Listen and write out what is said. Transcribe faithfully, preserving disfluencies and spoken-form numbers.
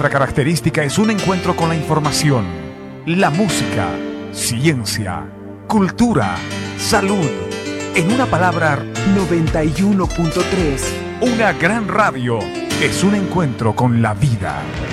Nuestra característica es un encuentro con la información, la música, ciencia, cultura, salud. En una palabra, noventa y uno punto tres. una gran radio es un encuentro con la vida.